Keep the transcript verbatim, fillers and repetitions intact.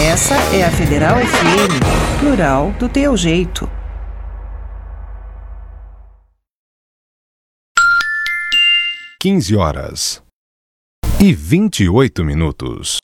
Essa é a Federal F M, plural do teu jeito. quinze horas e vinte e oito minutos.